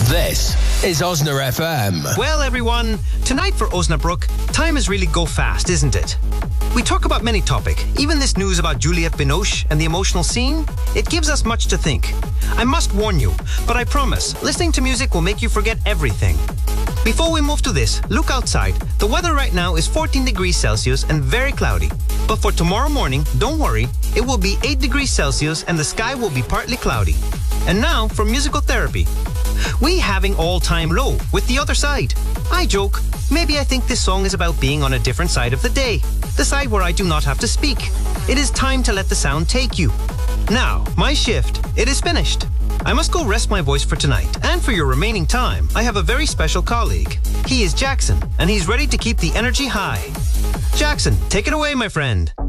This is Osna FM. Well, everyone, tonight for Osnabrück, time is really go fast, isn't it? We talk about many topics, even this news about Juliette Binoche and the emotional scene. It gives us much to think. I must warn you, but I promise, listening to music will make you forget everything. Before we move to this, look outside. The weather right now is 14 degrees Celsius and very cloudy. But for tomorrow morning, don't worry, it will be 8 degrees Celsius and the sky will be partly cloudy. And now for musical therapy. We having all-time low with The Other Side. I joke, maybe I think this song is about being on a different side of the day. The side where I do not have to speak. It is time to let the sound take you. Now, my shift, it is finished. I must go rest my voice for tonight. And for your remaining time, I have a very special colleague. He is Jackson, and he's ready to keep the energy high. Jackson, take it away, my friend.